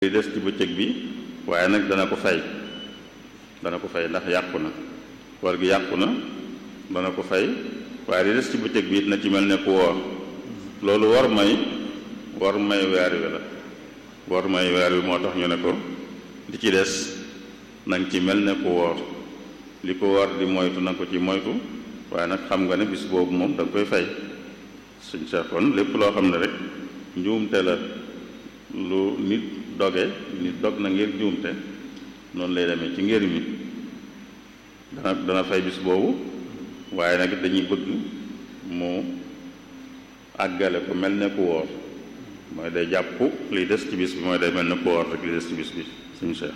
li des ci bëccëg bi waaye nag dana ko fay ndax yàqu na koor gi yàqu na dana ko fay waaye li des ci bëccëg bi it na ci mel ne ku woor loolu war may weer wi la war may weer wi moo tax ñu ne ko li ci des nang ci mel ne ku woor li ko war di moytu na ko ci moytu waaye nag xam nga ne bis boobu moom da nga koy fay suñ seexoon lépp loo xam ne rek njuumte la lu nit dog na ngir njuumte noonu lay demee ci ngir mi dana fay bis boobu waaye nag dañuy bëgg mu àggale ko mel ne ku woor mooy day jàpp li des ci bis bi mooy day mel ne ku woor rek li des ci bis bi suñu seex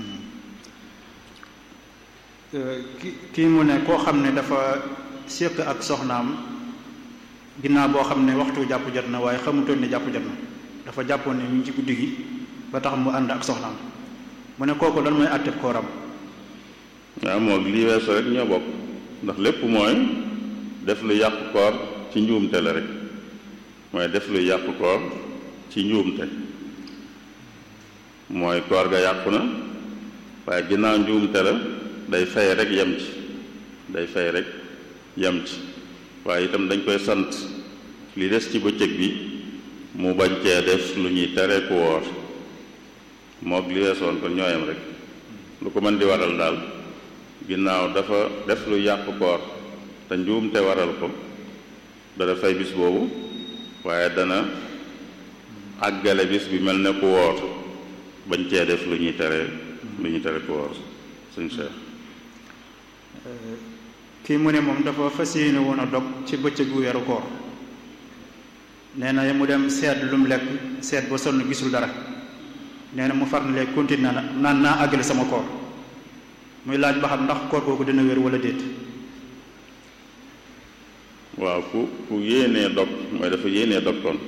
kii mu ne koo xam ne dafa séq ak soxnaam ginnaaw boo xam ne waxtu jàpp jot na waaye xamutoon ne jàpp jot na dafa jàppoon ne ñu ngi ci guddi gi ba tax mu ànd ak soxnaam mu ne kooku lan mooy àtteb kooram. waaw moom lii weesu rek ñoo bokk ndax lépp mooy def lu yàq koor ci njuumte la rek mooy def lu yàq koor ci njuumte mooy koor ga yàqu na waaye ginnaaw njuumte la day fay rek yem ci waaye itam dañ koy sant li des ci bëccëg bi mu bañ cee def lu ñuy tere ku woor moog li weesoon kon ñooyam rek lu ko mën di waral daal ginnaaw dafa def lu yàq koor te njuumte waral ko dana fay bis boobu waaye dana àggale bis bi mel ne ku woor bañ cee def lu ñuy tere ku woor suñ seex kii mu ne moom dafa fas yéene woon a dog ci bëccëgu weeru koor nee na mu dem seet lu mu lekk seet ba sonn gisul dara nee na mu far ne léegi continué naan naa àggale sama koor muy laaj ba xam ndax koor googu dina wér wala déet. waaw ku yéenee dog mooy dafa yéenee dog kon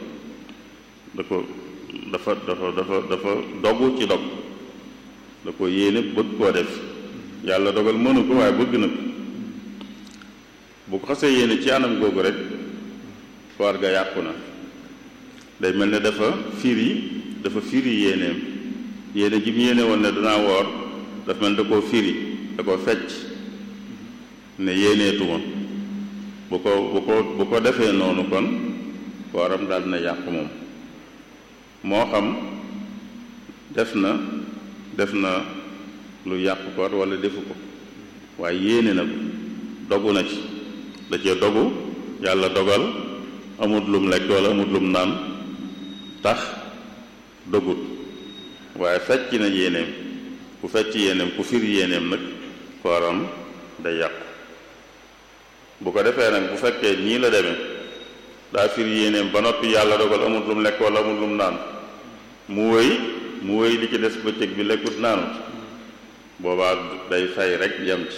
dafa dogu ci dog da ko yéene bëgg koo def yàlla dogal mënu ko waaye bëgg na ko bu ko xasee yéene ci anam googu rek koor ga yàqu na day mel ne dafa firi yéeneem yéene ji mu yéene woon ne danaa woor dafa mel da koo firi da koo fecc ne yéeneetuma bu ko defee noonu kon kooram daal dina yàqu moom moo xam def na lu yàqu koor wala defu ko waaye yéene na ko dogu na ci da cee dogu yàlla dogal amut lum lekk wala amut lum naan tax dogut waaye fecc na yéeneem ku fecc yéeneem ku firi yéeneem nag kooram day yàqu bu ko defee nag bu fekkee nii la demee daa firi yéeneem ba noppi yàlla dogal amut lum lekk wala amut lum naan mu wëy li ci des bëccëg bi lekkut naanut boobaa day fay rek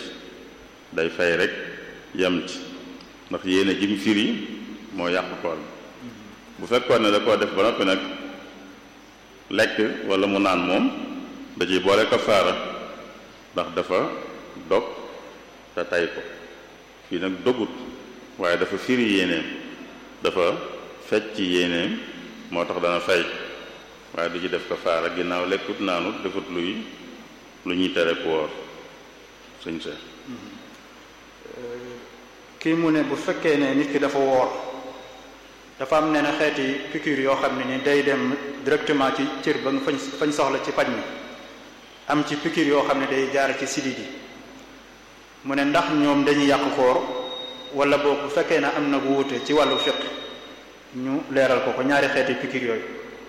yem ci ndax yéene ji mu firi moo yàqu koor bu fekkoon ne da koo def ba noppi nag lekk wala mu naan moom da ciy boole kafaara ndax dafa dog te tay ko fii nag dogut waaye dafa firi yéeneem dafa fecc yéeneem moo tax dana fay waaye du ci def kafaara ginnaaw lekkut naanut defut lu ñuy tere ku woor suñ see kii mu ne bu fekkee ne nit ki dafa woor dafa am ne na xeeti piqûre yoo xam ne ni day dem directement ci cër ba nga fañ soxla ci paj mi am ci piqûre yoo xam ne day jaar ci sidit yi mu ne ndax ñoom dañuy yàq koor wala boo bu fekkee ne am na bu wuute ci wàllu fiq ñu leeral ko ñaari xeeti piqûre yooyu.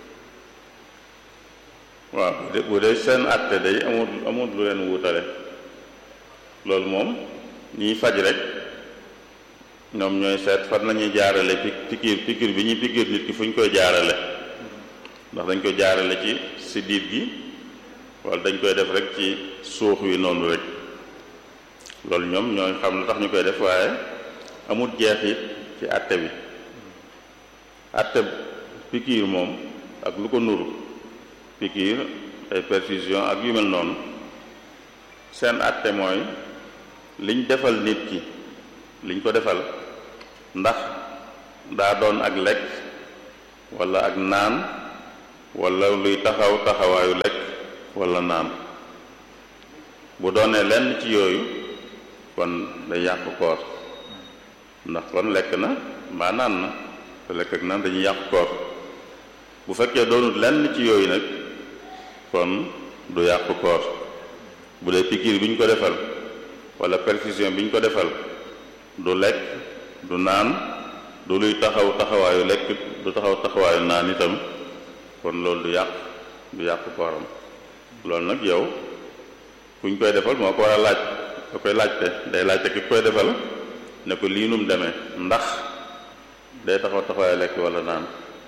waaw bu dee seen àtte day amul lu leen wutale loolu moom ñiy faj rek ñoom ñooy seet fan nañuy jaarale piqûre bi ñuy piqûre nit ki fu ñu koy jaarale ndax dañ koy jaarale ci siddiit gi wala dañ koy def rek ci suux wi noonu rek loolu ñoom ñooy xam lu tax ñu koy def waaye amul jeexit ci àtte bi àtte piqûre moom ak lu ko nuru piqûre ay perfusion ak yu mel noonu seen àtte mooy liñ defal nit ki liñ ko defal ndax daa doon ak lekk wala ak naan wala luy taxaw taxawaayu lekk wala naan. bu doonee lenn ci yooyu kon day yàq koor, ndax kon lekk na mbaa naan na te lekk ak naan dañuy yàq koor. bu fekkee doonut lenn ci yooyu nag kon du yàq koor. bu dee piqûre bi ñu ko defal wala perfusion bi ñu ko defal du lekk du naan du luy taxaw taxawaayu lekk du taxaw taxawaayu naan itam kon loolu du yàq kooram. loolu nag yow kuñ koy defal moo ko war a laaj, da koy laajte, day laajte ki koy defal ne ko lii num demee, ndax day taxaw taxawaayu lekk wala naan.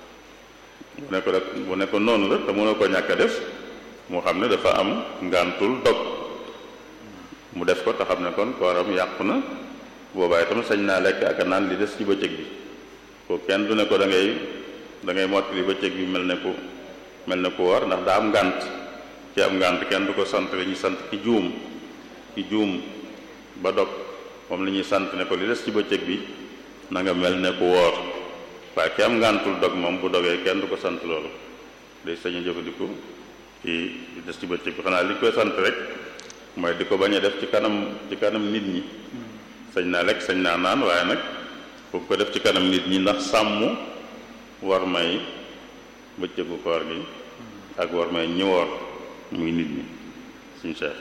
bu ne ko noonu la te mënoo ko ñàkk a def mu xam ne dafa am ngàntul dog mu def ko te xam ne kon kooram yàqu na. boobaa itam sañ naa lekk ak a naan li des ci bëccëg bi. ko kenn du ne ko da ngay mottali bëccëg bi mel ne ku woor, ndax daa am ngànt. ci am ngànt kenn du ko sant li ñuy sant ki juum ba dog, moom li ñuy sant ne ko li des ci bëccëg bi na nga mel ne ku woor. waaye ki am ngàntul dog moom bu dogee kenn du ko sant loolu, day sañ a jëfandiku ci li des ci bëccëg bi. xanaa li koy sant rek mooy di ko bañ a def ci kanam nit ñi. sañ naa lekk sañ naa naan, waaye nag bu ko def ci kanam nit ñi ndax sàmm war may bëccëgu koor gi ak war may ñi woor muy nit ñi. suñu Cheikh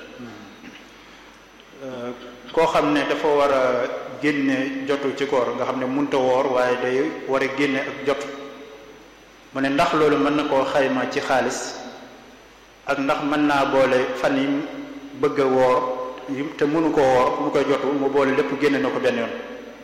koo xam ne dafa war a génne jotu ci koor nga xam ne munta woor waaye day war a génne ak jotu, mu ne ndax loolu mën na koo xayma ci xaalis, ak ndax mën naa boole fan yi bëgg a woor te mënu ko woor mu koy jotu mu boole lépp génne na ko benn yoon.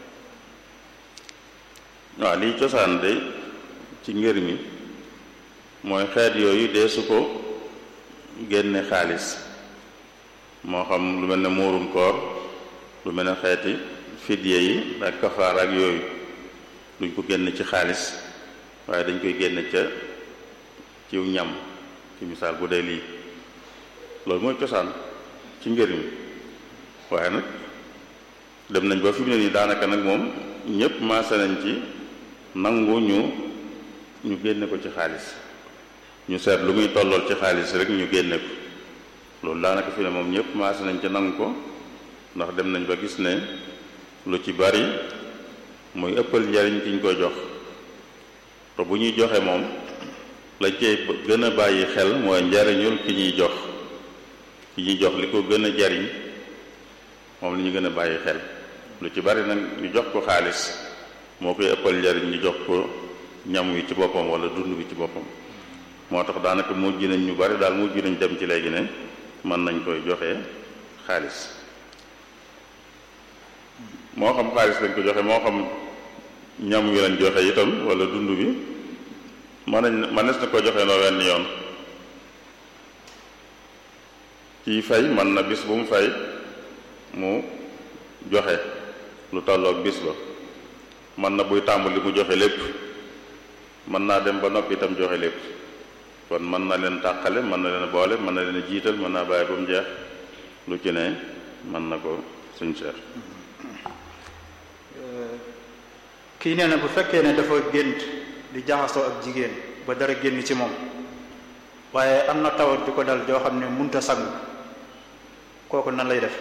waaw liy cosaan de ci ngër mi mooy xeet yooyu dee su ko génne xaalis, moo xam lu mel ne muurum koor, lu mel ne xeeti fidye yi ak kafaar ak yooyu duñ ko génne ci xaalis, waaye dañ koy génne ciw ñam. ci misaal bu dee lii loolu mooy cosaan ci ngër mi. waaye nag dem nañ ba fi mu ne nii daanaka nag moom ñëpp maase nañ ci nangu ñu génne ko ci xaalis, ñu seet lu muy tollool ci xaalis rek ñu génne ko. loolu daanaka fi ne moom ñëpp maase nañ ci nangu ko, ndax dem nañ ba gis ne lu ci bari muy ëppal njariñ ki ñu koy jox. te bu ñuy joxe moom lañ cey gën a bàyyi xel mooy njariñul ki ñuy jox li ko gën a jariñ moom li ñu gën a bàyyi xel. lu ci bari nag ñu jox ko xaalis moo koy ëppal njariñ ñu jox ko ñam wi ci boppam wala dund bi ci boppam. moo tax daanaka mujj nañ ñu bari daal mujj nañ dem ci léegi ne mën nañ koy joxe xaalis, moo xam xaalis lañ ko joxe moo xam ñam wi lañ joxe itam wala dund bi mënees na ko joxe noo wenn yoon. kii fay mën na bis bu mu fay mu joxe lu tolloog bis ba, mën na buy tàmbali mu joxe lépp, mën naa dem ba noppi itam joxe lépp. kon mën na leen tàqale, mën na leen boole, mën na leen jiital, mën naa bàyyi ba mu jeex. lu ci ne mën na ko suñ Cheikh. kii nee na bu fekkee ne dafa gént di jaxasoo ak jigéen ba dara génn ci moom, waaye am na tawat di ko dal joo xam ne munta sang, kooku nan lay def?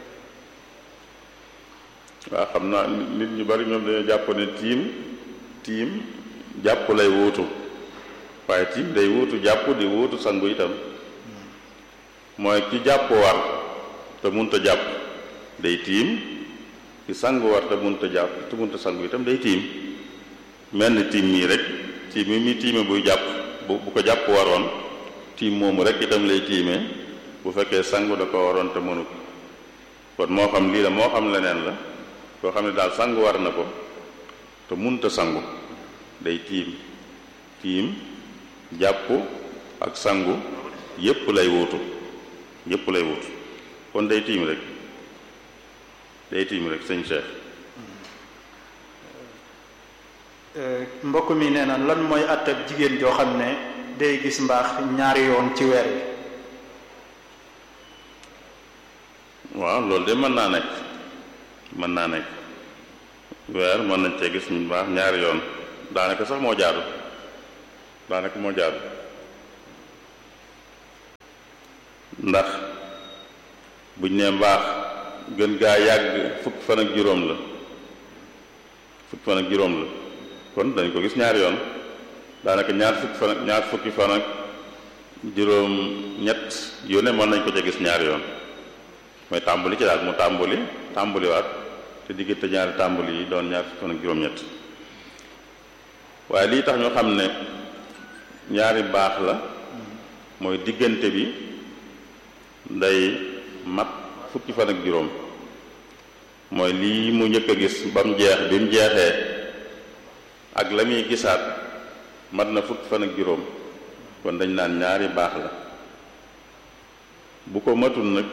waaw xam naa nit ñu bari ñoom dañoo jàpp ne tiim jàpp lay wuutu, waaye tiim day wuutu jàpp di wuutu sangu itam. mooy ki jàpp war te munta jàpp day tiim, ki sangu war te munta jàpp te munta sangu itam day tiim. mel ni tiim mii rek tiim mi tiime buy jàpp bu ko jàpp waroon tiim moomu rek itam lay tiimee bu fekkee sangu da ko waroon te mënu ko. kon moo xam lii la moo xam leneen la, koo xam ne daal sangu war na ko te munta sangu day tiim jàpp ak sangu yépp lay wuutu kon day tiim rek sëñ Cheikh. mbokk mi nee na lan mooy àttab jigéen joo xam ne day gis mbaax ñaari yoon ci weer wi? waaw loolu de mën naa nekk weer mën nañ cee gis mbaax ñaari yoon, daanaka sax moo jaadu ndax buñ nee mbaax gën gaa yàgg fukki fan ak juróom la kon dañ ko gis ñaari yoon daanaka ñaar fukki fan ak juróom ñett yu ne mën nañ ko ca gis ñaari yoon mooy tàmbali ci daal mu tàmbaliwaat te diggante ñaari tàmbali yi doon ñaar fukki fan ak juróom ñett waaye lii tax ñu xam ne ñaari baax la mooy diggante bi day mat fukki fan ak juróom mooy lii mu njëkk a gis ba mu jeex bi mu jeexee ak la muy gisaat mat na fukki fan ak juróom kon dañ naan ñaari baax la bu ko matul nag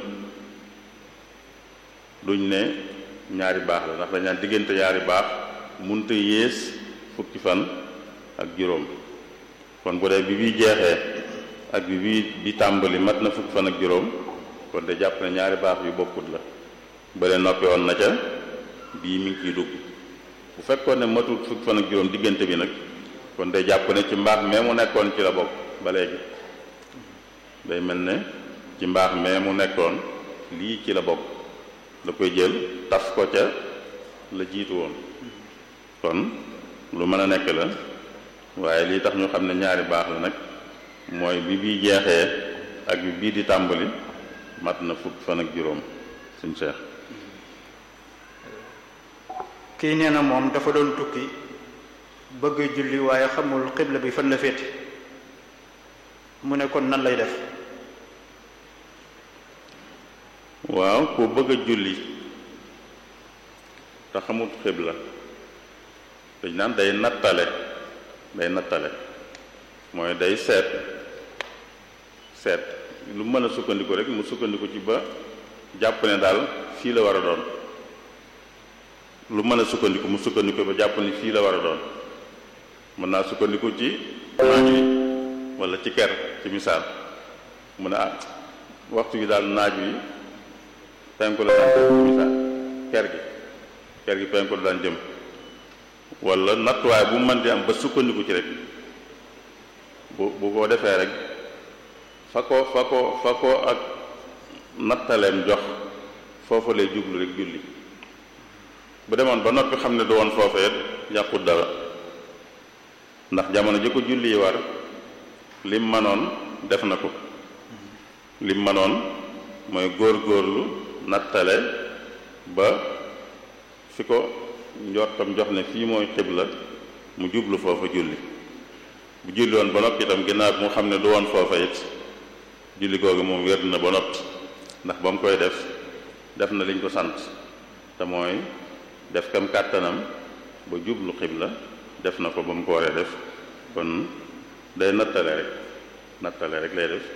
duñ ne ñaari baax la ndax dañ naan diggante ñaari baax munta yées fukki fan ak juróom kon bu dee bi bii jeexee ak bi bii di tàmbali mat na fukki fan ak juróom kon de jàpp ne ñaari baax yu bokkut la bële noppi woon na ca bii mi ngi ciy dugg bu fekkoon ne matul fukki fan ak juróom diggante bi nag kon day jàpp ne ci mbaax mee mu nekkoon ci la bokk ba léegi day mel ne ci mbaax mee mu nekkoon lii ci la bokk da koy jël taf ko ca la jiitu woon kon lu mën a nekk la waaye lii tax ñu xam ne ñaari baax la nag mooy bi bii jeexee ak bi bii di tàmbali mat na fukki fan ak juróom suñ Seex. kii nee na moom dafa doon tukki bëgg julli waaye xamul xibla bi fan la féete mu ne kon nan lay def. waaw ku bëgg a julli te xamul xibla dañ naan day nattale mooy day seet lu mën a sukkandiku rek mu sukkandiku ci ba jàpp ne daal fii la war a doon lu mën a sukkandiku mu sukkandiku ba jàpp ne fii la war a doon mën naa sukkandiku ci naaj wi wala ci ker ci misaal mu ne waxtu bi daal naaj wi penku la daan jëm ci misaal ker gi penku la daan jëm wala nattuwaay bu mën di am ba sukkandiku ci rek bu ko defee rek fa ko ak nattaleem jox foofu lay jublu rek julli bu demoon ba noppi xam ne du woon foofee yàqut dara ndax jamono ji ko julli yi war lim manoon def na ko lim manoon mooy góor-góorlu nattale ba fi ko njortam jox ne fii mooy xibla mu jublu foofa julli bu julli woon ba noppi itam ginnaaw bi mu xam ne du woon foofa it julli googu moom wér na ba noppi ndax ba mu koy def na liñ ko sant te mooy def kam kàttanam ba jublu xibla def na ko ba mu ko waree def kon day nattale rek lay def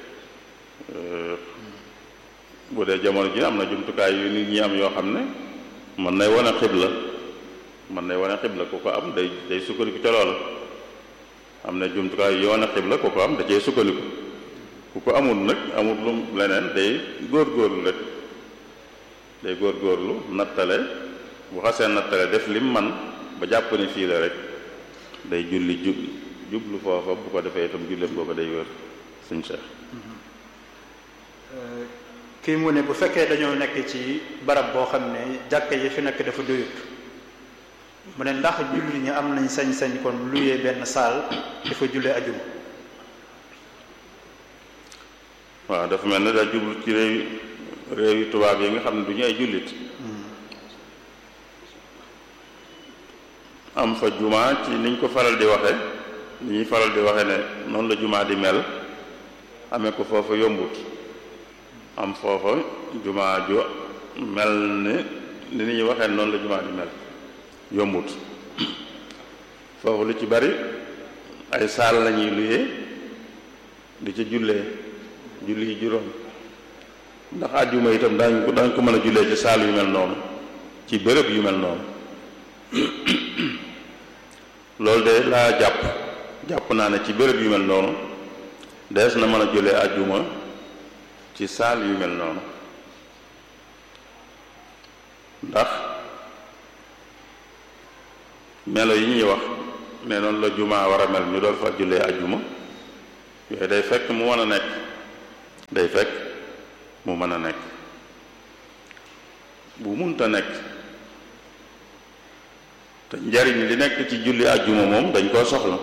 bu dee jamono ji am na jumtukaay yu nit ñi am yoo xam ne mën nay wane xibla ku ko am day sukkandiku ca loola am na jumtukaay yu wane xibla ku ko am da cee sukkandiku ku ko amul nag amul lu leneen day góorgóorlu rek day góorgóorlu nattale bu xasee nattale def lim man ba jàpp ne fii la rek day julli jublu foofa bu ko defee itam julleem booba day wér suñ Seex. kii mu ne bu fekkee dañoo nekk ci barab boo xam ne jàkka yi fi nekk dafa doyut mu ne ndax julli ñi am nañ sañ-sañ kon luyee benn saal dafa jullee ajuma. waaw dafa mel ne daa jublu ci réew yu tubaab yi nga xam ne du ñu ay jullit am fa jumaa ci niñ ko faral di waxe ni ñuy faral di waxe ne noonu la jumaa di mel amee ko foofa yombut am foofa jumaa ju mel ni ñuy waxee noonu la jumaa di mel yombut foofu lu ci bari ay saal lañuy luyee di ca jullee julli yi juróom ndax àjjuma itam dañ ko mën a jullee ci saal yu mel noonu ci bërëb yu mel noonu loolu de laa jàpp naa ne ci bërëb yu mel noonu dees na mën a jullee àjjuma ci saal yu mel noonu ndax melo yi ñuy wax ne noonu la jumaa war a mel ñu doon fa jullee àjjuma yooyu day fekk mu mën a nekk day fekk mu mën a nekk. bu munta nekk te njariñ li nekk ci julli àjjuma moom dañ koo soxla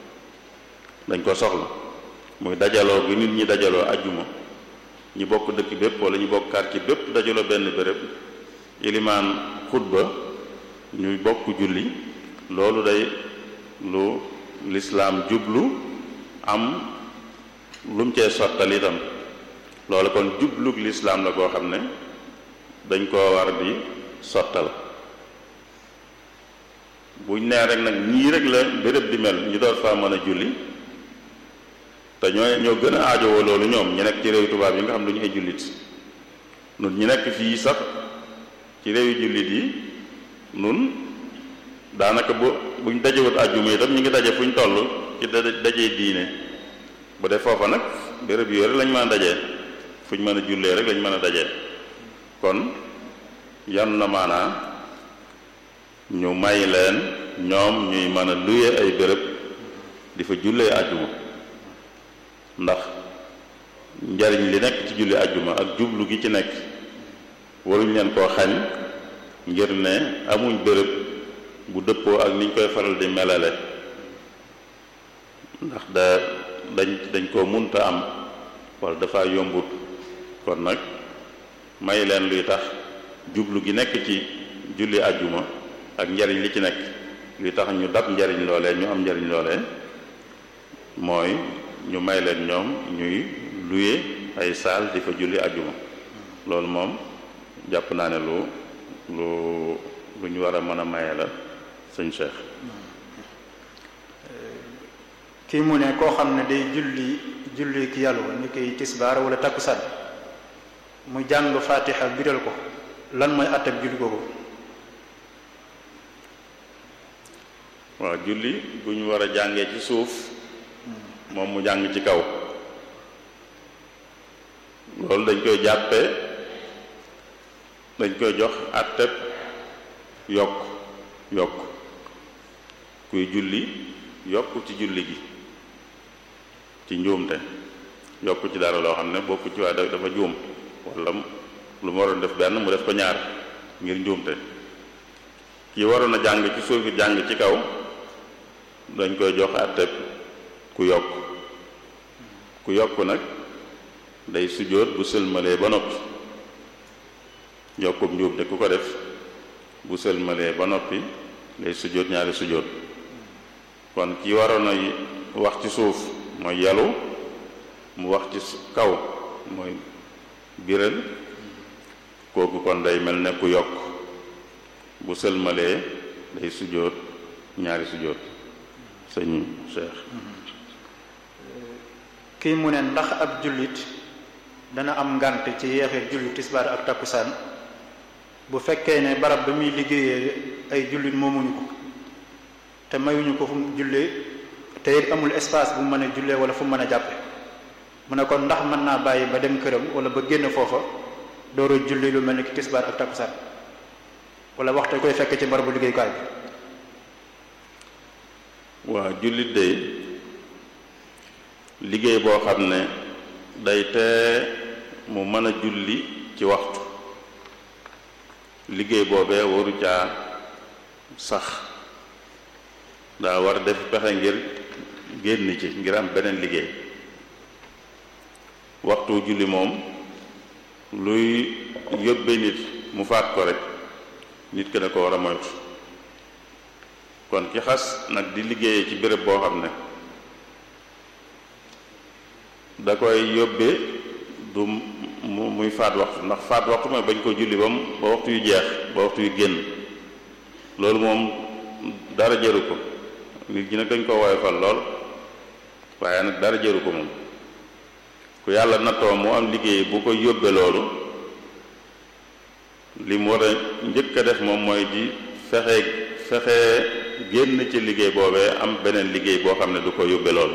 muy dajaloo gi nit ñi dajaloo àjjuma, ñi bokk dëkk bépp wala ñi bokk quartier bépp dajaloo benn béréb, ilimaan xutba ñuy bokk julli, loolu day lu lislaam jublu am lum cee sottal itam. loolu kon jublug lislaam la koo xam ne dañ koo war di sottal. buñ nee rek nag ñii rek la béréb di mel ñu door faa mën a julli, te ñoo gën a aajowoo loolu ñoom ñu nekk ci réew tubaab yi nga xam ne duñu ay jullit. nun ñu nekk fii sax ci réewi jullit yi nun daanaka buñ dajewut àjjuma itam ñu ngi daje fuñ toll ci dajee diine. bu dee foofa nag béréb yooyu rek lañ mën a dajee, fuñ mën a jullee rek lañ mën a dajee. kon yan na maanaa ñu may leen ñoom ñuy mën a luye ay béréb di fa jullee àjjuma, ndax njariñ li nekk ci julli àjjuma ak jublu gi ci nekk waruñ leen koo xañ ngir ne amuñ béréb bu dëppoo ak niñ koy faral di melale, ndax dañ koo munta am wala dafa yombut. kon nag may leen luy tax jublu gi nekk ci julli àjjuma ak njariñ li ci nekk luy tax ñu dab njariñ loolee, ñu am njariñ loolee, mooy ñu may leen ñoom ñuy luye ay saal di fa julli àjjuma. loolu moom jàpp naa ne lu ñu war a mën a maye la sëñ Cheikh. kii mu ne koo xam ne day julli ki yàlla ni koy tisbaar wala takkusaan mu jàng fatiha biral ko, lan mooy àttab julli googu? waaw, julli bu ñu war a jàngee ci suuf moom mu jàng ci kaw, loolu dañ koy jàppee, dañ koy jox àttab yokk kuy julli yokk ci julli gi ci njuumte, yokk ci dara loo xam ne bokku ci waaye dafa juum, wala lu mu waroon def benn mu def ko ñaar ngir njuumte. kii waroon a jàng ci suuf it jàng ci kaw, dañ koy jox àttab ku yokk nag day sujjóot bu sëlmalee ba noppi. yokkub njuumte ku ko def bu sëlmalee ba noppi day sujjóot ñaari sujjóot. kon ki waroon a wax ci suuf mooy yalu, mu wax ci kaw mooy biral, kooku kon day mel ne ku yokk, bu sëlmalee day sujjóot ñaari sujjóot. sëñ Cheikh. kii mu ne ndax ab jullit dana am ngànt ci yeexee julli tisbaar ak takkusaan bu fekkee ne barab ba muy liggéeyee ay jullit moomuñu ko te mayuñu ko fu mu jullee te it amul espace bu mën a jullee wala fu mu mën a jàppe. mu ne kon ndax mën naa bàyyi ba dem këram wala ba génn foofa door a julli lu mel ni ki tisbaar ak takkusaan, wala waxtu koy fekk ci barabu liggéeyukaay bi? waa, jullit day liggéey boo xam ne day tee mu mën a julli ci waxtu, liggéey boobee waru caa sax, daa war def pexe ngir génn ci ngir am beneen liggéey. waxtu julli moom luy yóbbe nit mu faat ko rek nit ki ne ko war a moytu. kon ki xas nag di liggéeyee ci béréb boo xam ne da koy yóbbee du muy faat waxtu, ndax faat waxtu mooy bañ ko julli ba waxtu yu jeex, ba waxtu yu génn, loolu moom dara jëru ko. nit ñi nag dañ ko woyofal lool, waaye nag dara jëru ko moom. ku yàlla nattoo mu am liggéey bu ko yóbbee loolu, li mu war a njëkk a def moom mooy di fexe génn ci liggéey boobee am beneen liggéey boo xam ne du ko yóbbe loolu.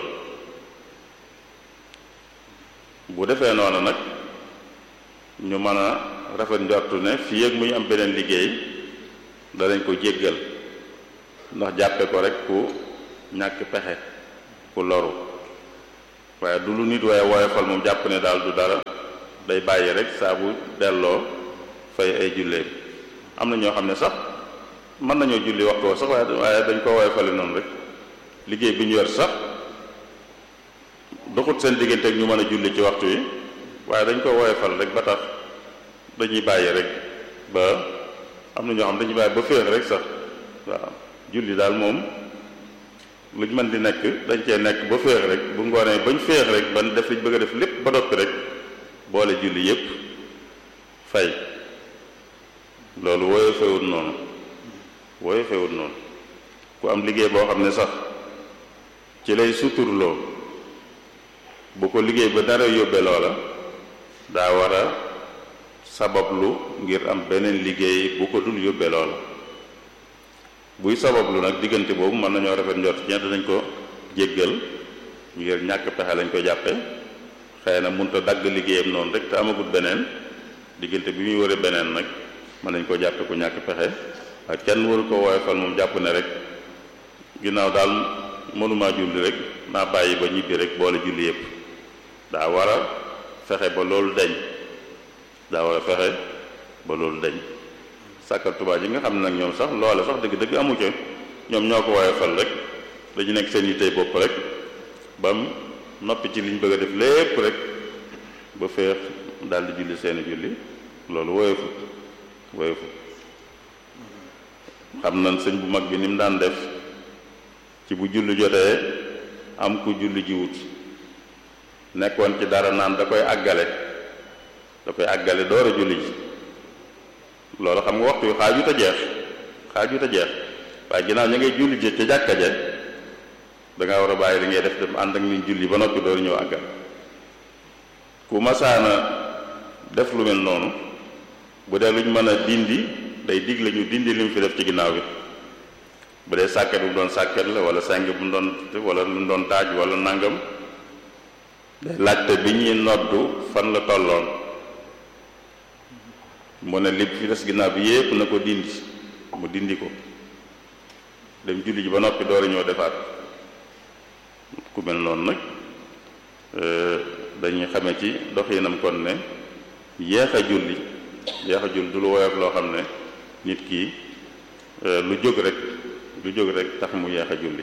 bu defee noonu nag ñu mën a rafet njortu ne fii ak muy am beneen liggéey danañ ko jéggal, ndax jàppe ko rek ku ñàkk pexe, ku loru, waaye du lu nit waaye woyofal moom jàpp ne daal du dara day bàyyi rek saa bu delloo fay ay julleem. am na ñoo xam ne sax mën nañoo julli waxtu sax waaye dañ ko woyofale noonu rek liggéey bi ñu yor sax doxut seen diggante ak ñu mën a julli ci waxtu yi waaye dañ ko woyofal rek ba tax dañuy bàyyi rek ba am na ñoo xam dañuy bàyyi ba féex rek sax waaw julli daal moom luñ mën di nekk dañ cee nekk ba féex rek bu ngoonee bañ féex rek ban def liñ bëgg a def lépp ba noppi rek boole julli yépp fay loolu woyofewut noonu ku am liggéey boo xam ne sax ci lay suturloo bu ko liggéey ba dara yóbbe loola daa war a sabablu ngir am beneen liggéey bu ko dul yóbbe loola buy sabablu nag diggante boobu mën nañoo rafet njort ñett dañ ko jéggal ngir ñàkk pexe lañ ko jàppe xëy na munta dagg liggéeyam noonu rek te amagut beneen diggante bi muy wëre beneen nag mën nañ ko jàppe ku ñàkk pexe ak kenn waru ko woyofal moom jàpp ne rek ginnaaw daal mënumaa julli rek naa bàyyi ba ñibbi rek boole julli yépp daa war a fexe ba loolu dañ sàkkal tubaab yi nga xam ne nag ñoom sax loole sax dëgg-dëgg amu ca ñoom ñoo ko woyofal rek dañu nekk seen yittey bopp rek bam noppi ci liñ bëgg a def lépp rek ba feex daldi julli seeni julli loolu woyofut xam nañ sëñ bu mag bi ni mu daan def ci bu julli jotee am ku julli jiwut nekkoon ci dara naan da koy àggale door a julli ji loolu xam nga waxtu yu xaajut a jeex waaye ginnaaw ña ngay julli ji ca jàkka ja da nga war a bàyyi li ngay def dem ànd ak niñ julli ba noppi door ñëw àggal ku masaana def lu mel noonu bu dee luñ mën a dindi day digle ñu dindi li mu fi def ci ginnaaw bi bu dee sàkket bu mu doon sàkket la wala seng bu mu doon wala lu mu doon taaj wala nangam day laajte bi ñuy noddu fan la tolloon mu ne li fi des ginnaaw bi yépp na ko dindi mu dindi ko dem julli ji ba noppi door a ñëw defaat ku mel noonu nag dañuy xame ci doxinam kon ne yéex a julli du lu woyof loo xam ne nit ki lu jóg rek tax mu yéex a julli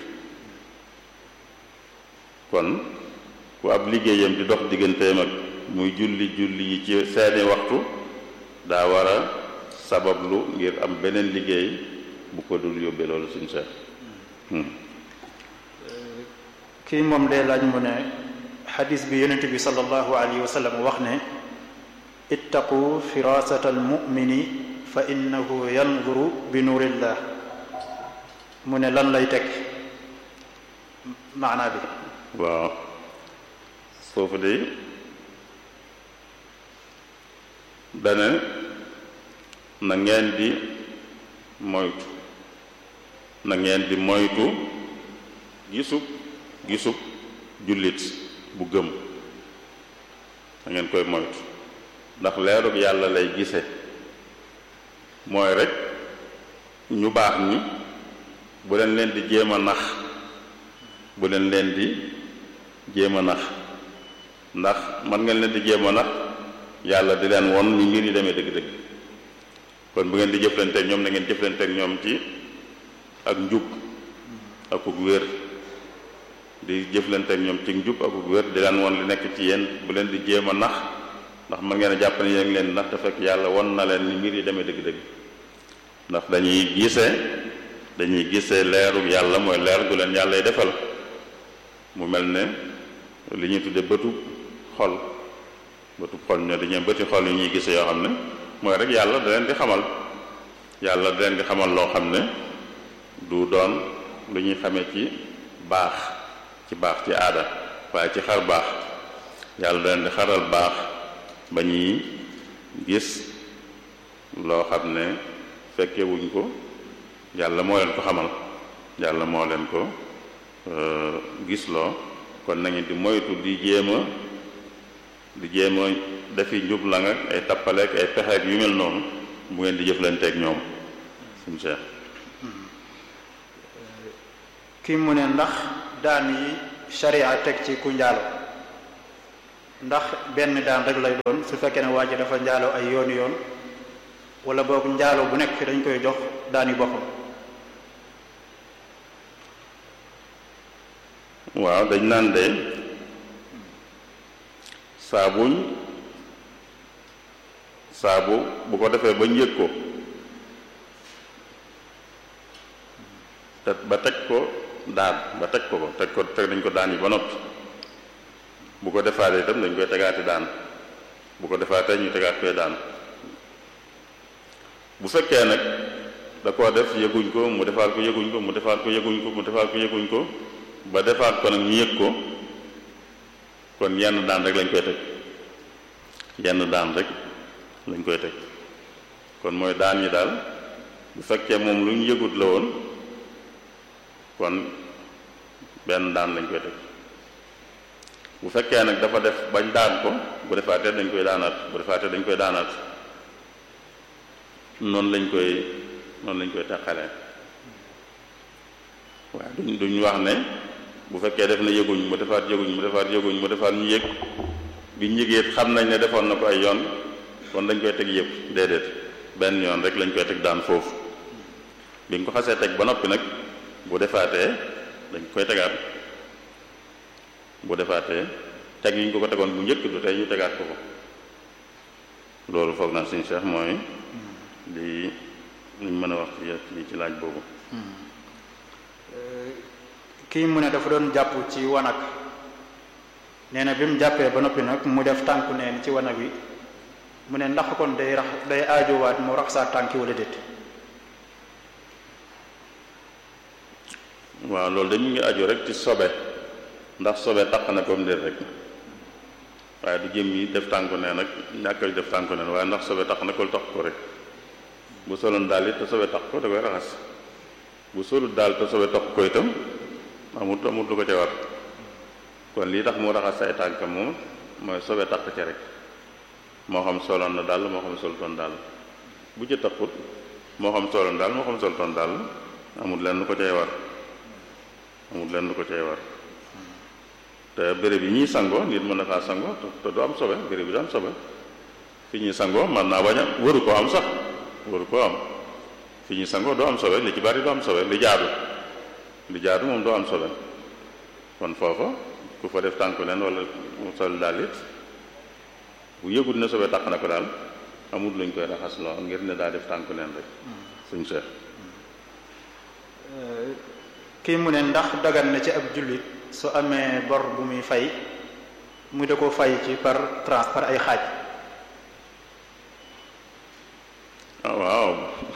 kon ku ab liggéeyam di dox digganteem ak muy julli yi ci seeni waxtu daa war a sabablu ngir am beneen liggéey bu ko dul yóbbee loolu suñu seet kii moom day laaj mu ne xadis bi yonent bi sallallahu alayhi wa sallam wax ne ittaqu firasata almumini fa innahu yanzuru bi nuurillah mu ne lan lay teg maanaa bi waaw foofu de dane na ngeen di moytu gisub jullit bu gëm na ngeen koy moytu ndax leerug yàlla lay gise mooy rek ñu baax ñi bu leen di jéem a nax ndax man ngeen leen di jéem a nax yàlla di leen won ni mbir yi demee dëgg-dëgg kon bu ngeen di jëflanteeg ñoom na ngeen jëflanteeg ñoom ci ak njub akuk wér di jëflanteeg ñoom ci njub akuk wér di leen won li nekk ci yéen bu leen di jéem a nax ndax man ngeen a jàpp ne yéen leen nax te fekk yàlla won na leen ni mbir yi demee dëgg-dëgg ndax dañuy gisee leerug yàlla mooy leer gu leen yàllay defal mu mel ne li ñuy tudde bëtub xol ñoo dañuy bëti xol yu ñuy gisee yoo xam ne mooy rek yàlla da leen di xamal loo xam ne du doon lu ñuy xamee ci baax ci aada waaye ci xar baax yàlla da leen di xaral baax ba ñuy gis loo xam ne fekke wuñ ko yàlla moo leen ko xamal yàlla moo leen ko gisloo kon na ngeen di moytu di jéem a dafi njub la nga ay tappaleek ay pexeek yu mel noonu bu ngeen di jëflanteeg ñoom suñu Cheikh kii mu ne ndax daan yi sharia teg ci ku njaalo ndax benn daan rek lay doon su fekkee ne waa ji dafa njaaloo ay yooni yoon wala boog njaaloo bu nekk dañ koy jox daani boppam. waaw dañ naan de saabu bu ko defee bañ yëg ko te ba teg ko daan ba teg ko teg dañ ko daan yi ba noppi bu ko defaatee itam dañ koy tegaati daan bu ko defaatee ñu tegaat koy daan bu fekkee nag da koo def yëguñ ko mu defaat ko yëguñ ko mu defaat ko yëguñ ko mu defaat ko yëguñ ko ba defaat ko nag ñu yëg ko kon yenn daan rek lañ koy teg yenn daan rek lañ koy teg kon mooy daan yi daal bu fekkee moom lu ñu yëgut la woon kon benn daan lañ koy teg bu fekkee nag dafa def bañ daan ko bu defaatee dañ koy daanaat bu defaatee dañ koy daanaat noonu lañ koy teqalee waaye duñ wax ne bu fekkee def na yëguñ mu defaat yëguñ mu defaat yëguñ mu defaat ñu yëg biñ yëgee xam nañ ne defoon na ko ay yoon kon dañ koy teg yëpp déedéet benn yoon rek lañ koy teg daan foofu biñ ko xasee teg ba noppi nag bu defaatee dañ koy tegaat bu defaatee teg yi ñu ko tegoon bu njëkk du tey ñu tegaat ko loolu foog naa suñu Cheikh mooy li ñu mën a wax ci laaj boobu. kii mu ne dafa doon jàpp ci wanag nee na bi mu jàppee ba noppi nag mu def tànku neen ci wanag wi mu ne ndax kon day aajowaat mu raxasaat tànki wala déet. waaw loolu dañu ngi aju rek ci sobe ndax sobe taq na comme déet rek waaye du jëm yi def tànku neen nag ñàkkal def tànku neen waaye ndax sobe taq na ko taq ko rek bu soloon daal it te sobe taq ko da koy raxas bu solut daal te sobe taq ko itam amut lu ko ca war kon lii tax mu raxas ay tànkam moom mooy sobe taq ca rek moo xam soloon na daal moo xam solutoon daal bu ca taqut moo xam soloon daal moo xam solutoon daal amut lenn lu ko cay war te béréb yi ñuy sangoo nit mën na faa sangoo te du am sobe béréb bi du am sobe fi ñuy sangoo man naa bañ a waru koo am sax waru koo am fi ñuy sangoo doo am sobe li ci bari doo am sobe li jaadu moom doo am sobe kon foofa ku fa def tànku leen wala mu sol daal it bu yëgut ne sobe taq na ko daal amul luñ koy raxas loo ngir ne daa def tànku leen rek suñ seex kii mu ne ndax dagan na ci ab jullit su amee bor bu muy fay mu da ko fay ci par ay xaaj. waaw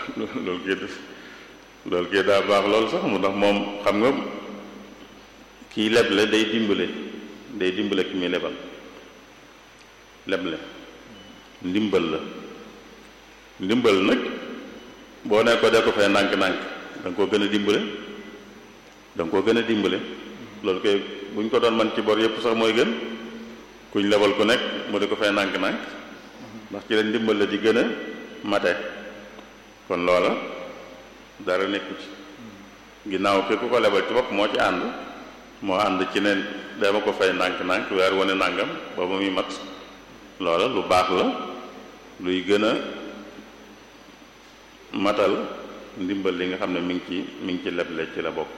loolu kii daa baax loolu sax mu ndax moom xam nga kii leble day dimbale ki muy lebal leble ndimbal nag boo ne ko de ko fay nànk-nànk da nga koo gën a dimbale loolu koy buñ ko doon man ci bor yëpp sax mooy gën kuñ lebal ku nekk mu di ko fay nànk-nànk ndax ci la ndimbal la di gën a mate kon loola dara nekku ci ginnaaw ki ku ko lebal ci bopp moo ci ànd ci ne dama ko fay nànk-nànk weer wane nàngam ba muy mat loola lu baax la luy gën a matal ndimbal li nga xam ne mi ngi ci leble ci la bokk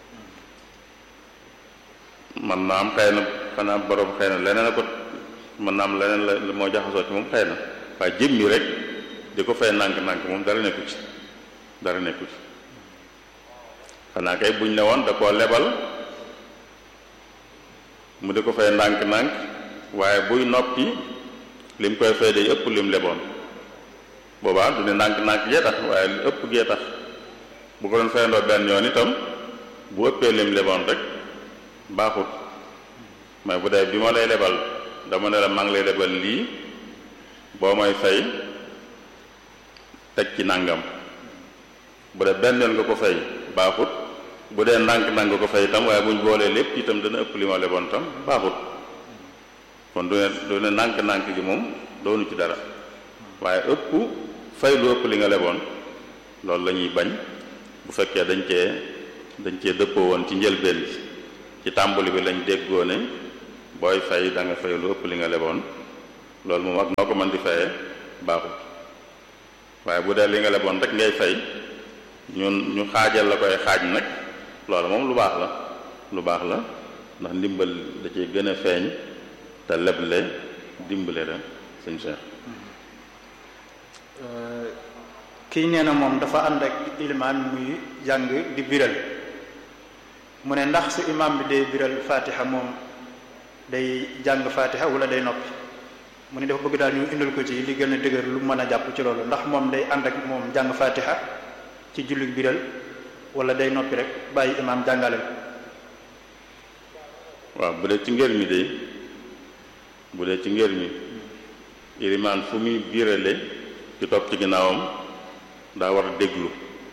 man naa am xëy na xanaa borom xëy na leneen a ko man naa am leneen la moo jaxasoo ci moom xëy na waaye jëmmi rek di ko fay nànk-nànk moom dara nekku ci xanaa kay buñ ne woon da koo lebal mu di ko fay nànk-nànk waaye buy noppi lim koy fay day ëpp lim leboon boobaa du ne nànk-nànk gee tax waaye li ëpp gee tax bu ko doon fayandoo benn yoon itam bu ëppee lim leboon rek baaxut mais bu dee bi ma lay lebal dama ne la maa ngi lay lebal lii boo may fay teg ci nàngam bu dee benn yoon nga ko fay baaxut bu dee nànk-nànk nga ko fay itam waaye buñ boolee lépp itam dana ëpp li ma leboon itam baaxut kon du ne nànk-nànk gi moom doonu ci dara waaye ëpp fay lu ëpp li nga leboon loolu la ñuy bañ bu fekkee dañ cee dëppoo woon ci njëlbeen bi ci tàmbali bi lañ déggoo ne booy fay da nga fay lu ëpp li nga leboon loolu moom ak noo ko mën di fayee baaxul waaye bu dee li nga leboon rek ngay fay ñu xaajal la koy xaaj nag loolu moom lu baax la ndax ndimbal da cee gën a feeñ te leble dimbale la sëñ Cheikh. kii nee na moom dafa ànd ak ilimaan muy jàng di biral mu ne ndax su imaam bi day biral fatiha moom day jàng fatiha wala day noppi mu ne dafa bëgg daal ñu indil ko ci li gën a dëgër lu mën a jàpp ci loolu ndax moom day ànd ak moom jàng fatiha ci julli biral wala day noppi rek bàyyi imaam jàngale waaw bu dee ci ngër mi ilimaan fu muy birale ci topp ci ginnaawam daa war a déglu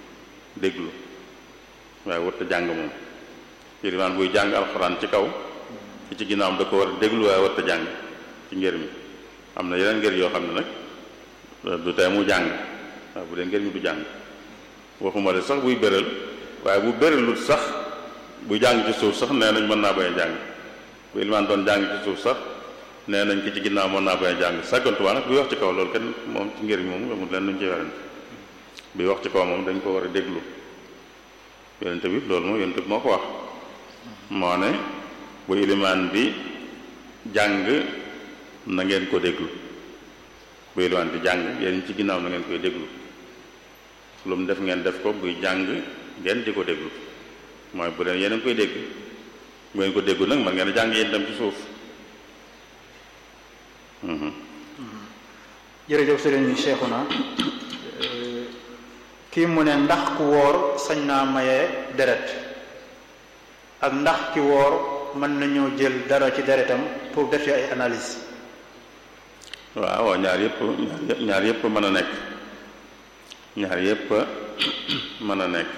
waaye warta jàng moom ilimaan buy jàng alxuraan ci kaw ci ginnaawam da ko war a déglu waaye warta jàng ci ngër mi am na yeneen ngër yoo xam ne nag du tey mu jàng waaye bu dee ngër mi du jàng waxuma de sax buy béral waaye bu béralut sax bu jàng ci suuf sax nee nañ mën naa bañ a jàng bu ilimaan doon jàng ci suuf sax nee nañ ki ci ginnaaw mën naa bañ a jàng sàggantuwaa nag buy wax ci kaw loolu kenn moom ci ngër mi moom amul leen luñ ci werante buy wax ci kaw moom dañ ko war a déglu yonente bi loolu moom yonente bi moo ko wax moo ne bu ilimaan bi jàng na ngeen ko déglu bu ilimaan bi jàng yéen ci ginnaaw na ngeen koy déglu lu mu def ngeen def ko buy jàng ngeen di ko déglu mooy bu leen yéen a koy dégg bu ngeen ko déglu nag man ngeen a jàng yéen dem ci suuf. jërëjëf sëriñ Cheikhouna kii mu ne ndax ku woor sañ naa maye deret ak ndax ki woor mën nañoo jël dara ci deretam pour def ci ay analyse. waaw ñaar yëpp mën a nekk mën a nekk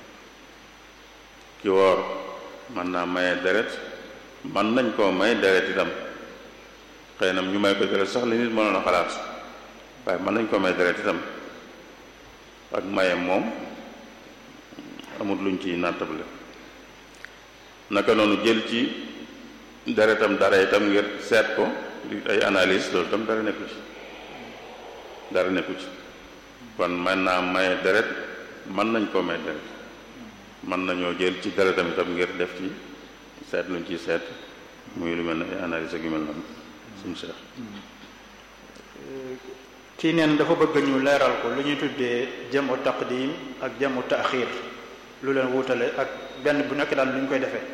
ki woor mën naa maye deret mën nañ koo may deret itam xëy na ñu may ko deret sax li nit mënoon a xalaat waaye mën nañ koo may deret itam ak maye moom amul luñ ci nattable naka noonu jël ci deretam dara itam ngir seet ko di ay analyse loolu itam dara nekku ci kon mën naa maye deret mën nañ koo may deret mën nañoo jël ci deretam itam ngir def ci seet luñ ciy seet muy lu mel ne ay analyse ak yu mel noonu suñu Cheikh. kii neen dafa bëgg ñu leeral ko lu ñuy tuddee jamu taqdim ak jamu taaxir lu leen wutale ak benn bu nekk daal lu ñu koy defee.